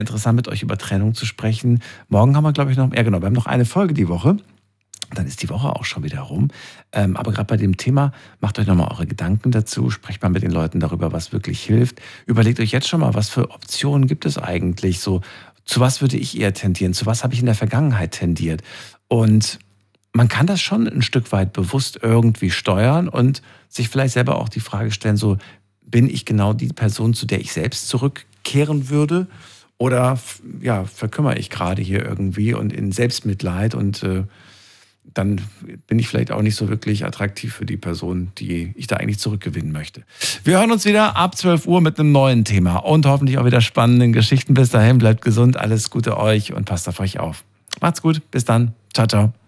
interessant mit euch über Trennung zu sprechen. Morgen haben wir, glaube ich, noch, ja genau, wir haben noch eine Folge die Woche. Dann ist die Woche auch schon wieder rum. Aber gerade bei dem Thema, macht euch nochmal eure Gedanken dazu, sprecht mal mit den Leuten darüber, was wirklich hilft. Überlegt euch jetzt schon mal, was für Optionen gibt es eigentlich? So, zu was würde ich eher tendieren? Zu was habe ich in der Vergangenheit tendiert? Und man kann das schon ein Stück weit bewusst irgendwie steuern und sich vielleicht selber auch die Frage stellen, so, bin ich genau die Person, zu der ich selbst zurückkehren würde? Oder ja, verkümmere ich gerade hier irgendwie und in Selbstmitleid und dann bin ich vielleicht auch nicht so wirklich attraktiv für die Person, die ich da eigentlich zurückgewinnen möchte. Wir hören uns wieder ab 12 Uhr mit einem neuen Thema und hoffentlich auch wieder spannenden Geschichten. Bis dahin, bleibt gesund, alles Gute euch und passt auf euch auf. Macht's gut, bis dann. Ciao, ciao.